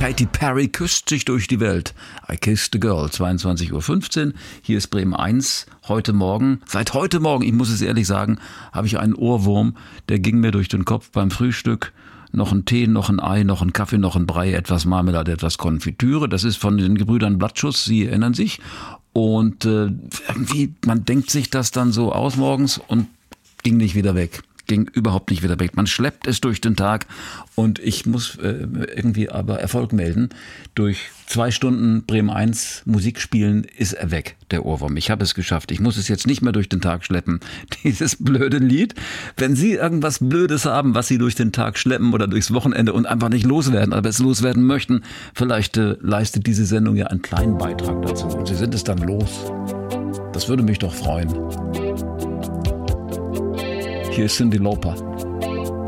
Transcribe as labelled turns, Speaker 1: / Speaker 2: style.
Speaker 1: Katy Perry küsst sich durch die Welt. I Kissed a Girl, 22:15 Uhr. Hier ist Bremen 1. Seit heute Morgen, ich muss es ehrlich sagen, habe ich einen Ohrwurm, der ging mir durch den Kopf beim Frühstück. Noch ein Tee, noch ein Ei, noch ein Kaffee, noch ein Brei, etwas Marmelade, etwas Konfitüre. Das ist von den Gebrüdern Blattschuss, Sie erinnern sich. Und irgendwie, man denkt sich das dann so aus morgens und ging nicht wieder weg. Ging überhaupt nicht wieder weg. Man schleppt es durch den Tag und ich muss irgendwie aber Erfolg melden. Durch 2 Stunden Bremen 1 Musik spielen ist er weg, der Ohrwurm. Ich habe es geschafft. Ich muss es jetzt nicht mehr durch den Tag schleppen. Dieses blöde Lied. Wenn Sie irgendwas Blödes haben, was Sie durch den Tag schleppen oder durchs Wochenende und einfach nicht loswerden, aber es loswerden möchten, vielleicht leistet diese Sendung ja einen kleinen Beitrag dazu. Und Sie sind es dann los. Das würde mich doch freuen. Hier ist Cyndi Lauper.